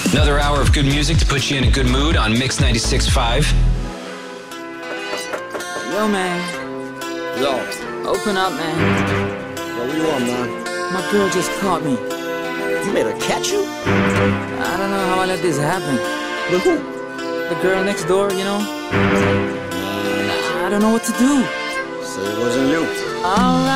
Another hour of good music to put you in a good mood on Mix 96.5. Yo, man. Yo. Open up, man. Yo, what you want, man? My girl just caught me. You made her catch you? I don't know how I let this happen. With who? The girl next door, you know? I don't know what to do. Say it wasn't you. Alright.